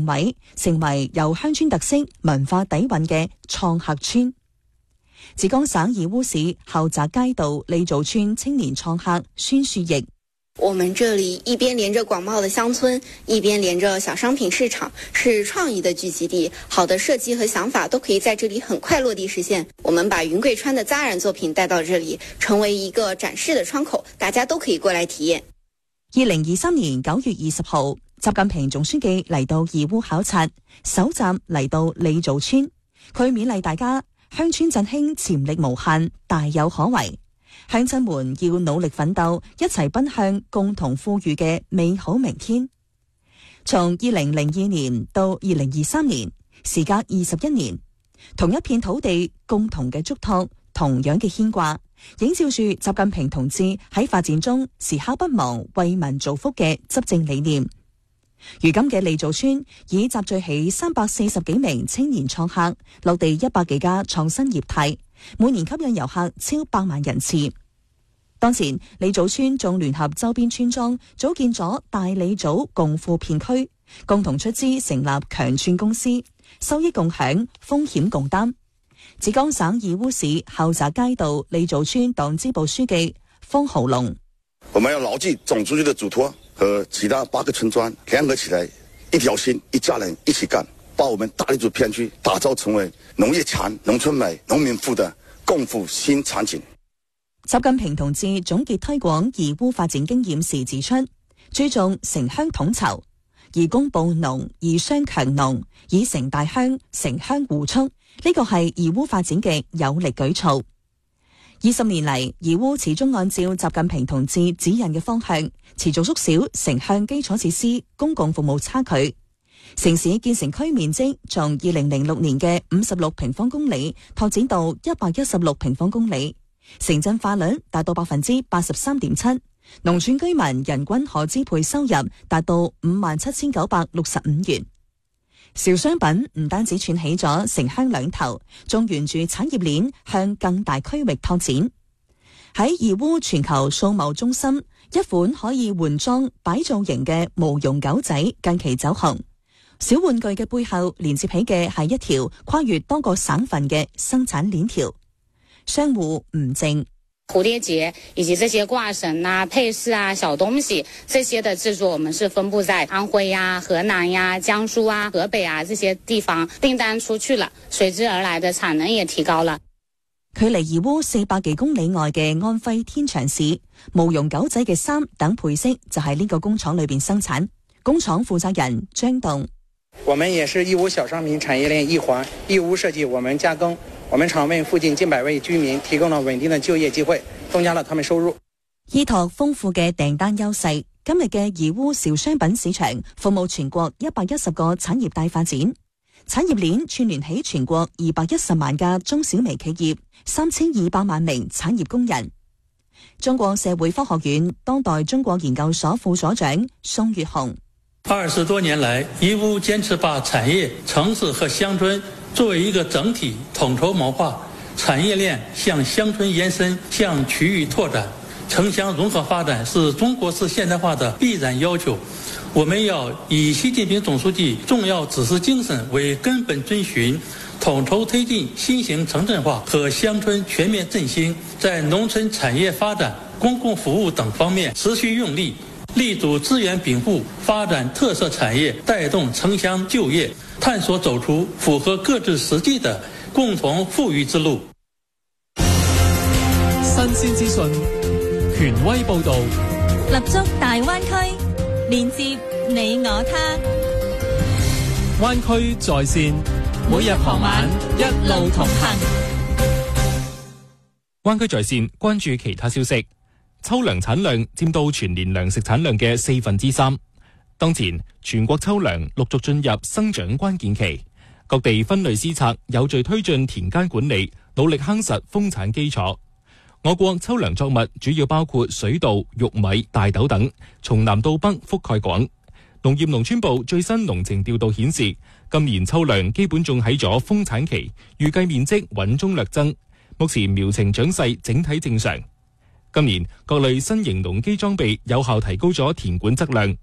位，成為由鄉村特色文化底蘊嘅創客村。浙江省義烏市後澤街道儷祖村青年創客孫樹奕： 我們這裡一邊連着廣袤的鄉村，一邊連着小商品市場，是創意的聚集地。好的設計和想法都可以在這裡很快落地實現。我們把雲貴川的紮染作品帶到這裡，成為一個展示的窗口，大家都可以過來體驗。 2023年9月20號，習近平總書記嚟到義烏考察，首站嚟到儷祖村，佢勉勵大家鄉村振興潛力無限，大有可為。鄉親們要努力奮鬥，一齊奔向共同富裕嘅美好明天。從2002年到2023年，時隔21年，同一片土地，共同嘅囑託，同樣嘅牽掛，映照住習近平同志喺發展中時刻不忘為民造福嘅執政理念。如今嘅儷祖村已集聚起340幾名青年創客，落地100幾家創新業態，每年吸引遊客超100萬人次。當前儷祖村仲聯合周邊村莊組建咗大儷祖共富片區，共同出資成立強串公司，收益共享，風險共擔。浙江省義烏市後澤街道儷祖村黨支部書記方浩龍： 我們要牢記總書記的囑託，和其他8個村莊聯合起來，一條心，一家人，一起幹，把我們大儷祖片區打造成為農業強、農村美、農民富的共富新場景。 習近平同志總結推廣義烏發展經驗時指出，注重城鄉統籌，以工務農，以商強農，以城大鄉，城鄉互促，呢個係義烏發展嘅有力舉措。20年嚟，義烏始終按照習近平同志指引嘅方向，持續縮小城鄉基礎設施公共服務差距。城市建成區面積從2006年嘅56平方公里拓展到116平方公里。城鎮化率達到 83.7%， 農村居民人均可支配收入達到57,965元。小商品唔單止串起咗城鄉兩頭，仲沿住產業鏈向更大區域拓展。喺義烏全球數貿中心，一款可以換裝擺造型嘅毛絨狗仔近期走紅。小玩具嘅背後連接起嘅係一條跨越多個省份嘅生產鏈條。商戶吳靜： 蝴蝶結以及這些掛繩啊、配飾啊、小東西，這些的製作我們是分布在安徽呀、河南呀、江蘇啊、河北啊這些地方，訂單出去了，隨之而來的產能也提高了。 距離義烏400幾公里外嘅安徽天長市，毛絨狗仔嘅衫等配飾就喺呢個工廠裏邊生產。工廠負責人張棟： 我們也是義烏小商品產業鏈一環，義烏設計，我們加工。我們廠為附近近百位居民提供了穩定的就業機會，增加了他們收入。 依託豐富嘅訂單優勢，今日嘅義烏小商品市場服務全國110個產業帶發展，產業鏈串聯起全國210萬家中小微企業，3200萬名產業工人。中國社會科學院當代中國研究所副所長宋月紅 ：20多年來，義烏堅持把產業、城市和鄉村作為一個整體統籌謀劃，產業鏈向鄉村延伸，向區域拓展，城鄉融合發展是中國式現代化的必然要求。我們要以習近平總書記重要指示精神為根本遵循，統籌推進新型城鎮化和鄉村全面振興，在農村產業發展、公共服務等方面持續用力，立足資源稟賦，發展特色產業，帶動城鄉就業，探索走出符合各自實際的共同富裕之路。 新鮮資訊，權威報導， 立足大灣區，連接你我他。 灣區在線， 每日傍晚一路同行。 灣區在線關注其他消息。秋糧產量佔到全年糧食產量嘅3/4。當前全國秋糧陸續進入生長關鍵期，各地分類施策，有序推進田間管理，努力夯實豐產基礎。我國秋糧作物主要包括水稻、玉米、大豆等，從南到北覆蓋廣。農業農村部最新農情調度顯示，今年秋糧基本種喺咗豐產期，預計面積穩中略增。目前苗情長勢整體正常。今年各類新型農機裝備有效提高咗田管質量。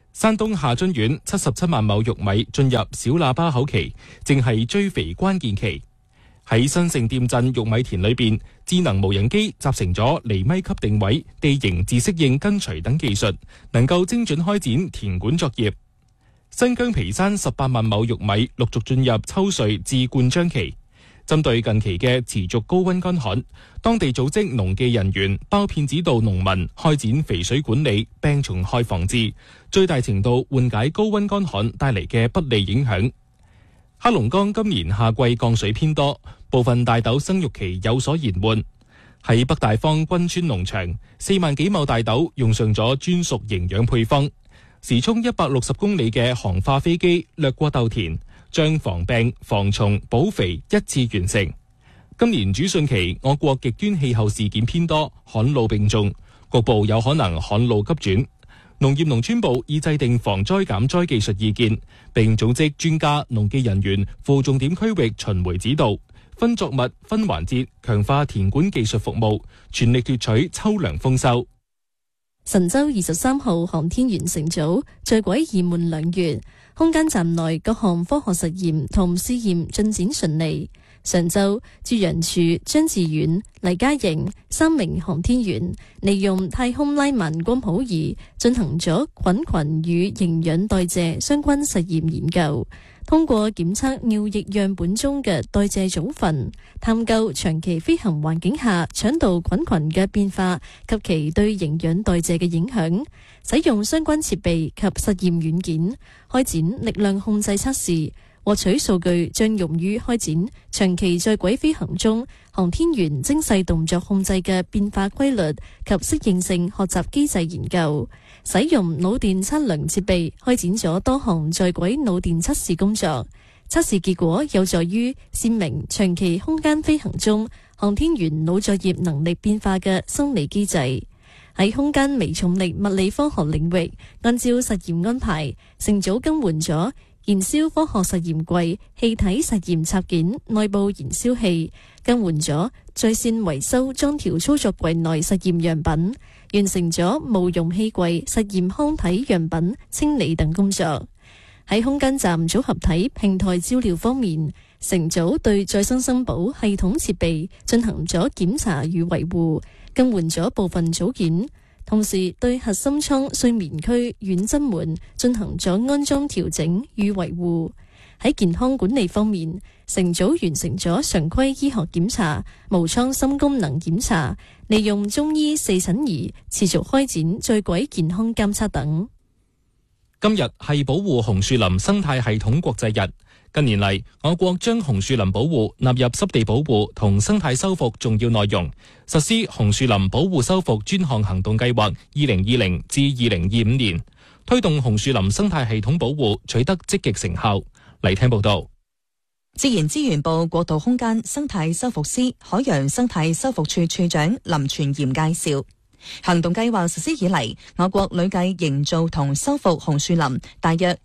山東下津縣77萬畝玉米進入小喇叭口期，正係追肥關鍵期。喺新盛店鎮玉米田裏邊，智能無人機集成咗厘米級定位、地形自適應跟隨等技術，能夠精準開展田管作業。新疆皮山18萬畝玉米陸續進入抽穗至灌漿期。針對近期嘅持續高溫乾旱，當地組織農技人員包片指導農民開展肥水管理、病蟲害防治，最大程度緩解高溫乾旱帶嚟嘅不利影響。黑龍江今年夏季降水偏多，部分大豆生育期有所延緩。喺北大方軍村農場，4萬幾畝大豆用上咗專屬營養配方，時速160公里嘅航化飛機掠過豆田，將防病、防蟲、補肥一次完成。今年主汛期，我國極端氣候事件偏多，旱澇並重，局部有可能旱澇急轉。農業農村部已制定防災減災技術意見，並組織專家、農技人員赴重點區域巡迴指導，分作物、分環節，強化田管技術服務，全力奪取秋糧豐收。 神舟23號航天員乘組在軌2滿2月，空間站內各項科學實驗同試驗進展順利。上晝，朱楊柱、張志遠、黎嘉瑩3名航天員利用太空拉曼光譜儀進行咗菌群與營養代謝相關實驗研究，通過檢測尿液樣本中嘅代謝組分，探究長期飛行環境下腸道菌群嘅變化及其對營養代謝嘅影響，使用相關設備及實驗軟件開展力量控制測試，獲取數據將用於開展長期在軌飛行中航天員精細動作控制嘅變化規律及適應性學習機制研究。使用腦電測量設備開展咗多項在軌腦電測試工作，測試結果有助於鮮明長期空間飛行中航天員腦作業能力變化嘅生理機制。喺空間微重力物理科學領域，按照實驗安排，乘組更換咗燃燒科學實驗櫃氣體實驗插件內部燃燒器，更換咗在線維修裝調操作櫃內實驗樣品，完成咗無容器櫃實驗腔體樣品清理等工作。喺空間站組合體平台照料方面，乘組對再生生保系統設備進行咗檢查與維護，更換咗部分組件，同時對核心艙睡眠區軟針門進行咗安裝調整與維護。喺健康管理方面，乘組完成咗常規醫學檢查、無艙心功能檢查，利用中醫四診儀持續開展在軌健康監測等。 今日係保護紅樹林生態系統國際日。近年嚟，我國將紅樹林保護納入濕地保護同生態修復重要內容，實施紅樹林保護修復專項行動計劃2020至2025年，推動紅樹林生態系統保護取得積極成效。嚟聽報道。 自然資源部國土空間生態修復司海洋生態修復處處長林全賢介紹，行動計劃實施以嚟，我國累計營造同修復紅樹林大約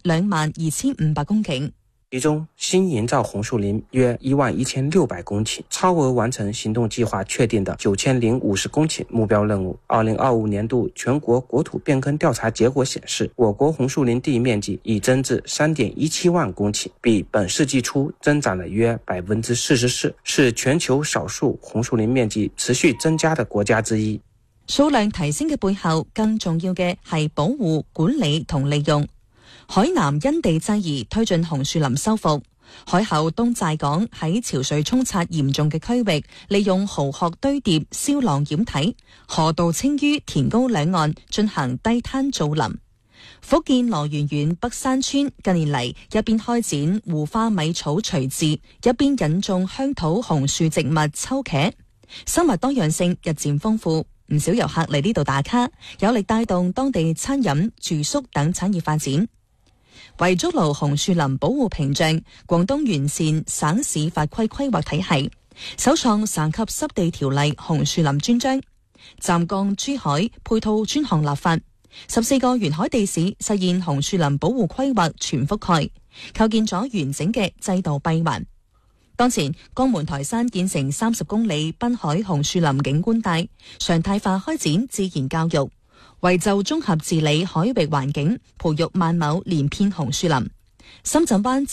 22,500公頃。 其中新營造紅樹林約11,600公頃，超額完成行動計劃確定的9,050公頃目標任務。2025年度全國國土變更調查結果顯示，我國紅樹林地面積已增至3.17萬公頃，比本世紀初增長了約44%，是全球少數紅樹林面積持續增加的國家之一。 數量提升嘅背後，更重要嘅係保護、管理同利用。海南因地制宜推進紅樹林修復，海口東寨港喺潮水沖刷嚴重嘅區域，利用蠔殼堆疊、燒浪掩體、河道清淤填高兩岸進行低灘造林。福建羅源縣北山村近年嚟一邊開展胡花米草除治，一邊引種鄉土紅樹植物秋茄，生物多樣性日漸豐富，唔少遊客嚟呢度打卡，有力帶動當地餐飲、住宿等產業發展。為築牢紅樹林保護屏障，廣東完善省市法規規劃體系，首創省級濕地條例紅樹林專章，湛江珠海配套專項立法，14個沿海地市實現紅樹林保護規劃全覆蓋，構建咗完整嘅制度閉環。當前江門台山建成30公里濱海紅樹林景觀帶，常態化開展自然教育。 為就綜合治理海域環境，培育萬畝連片紅樹林。深圳灣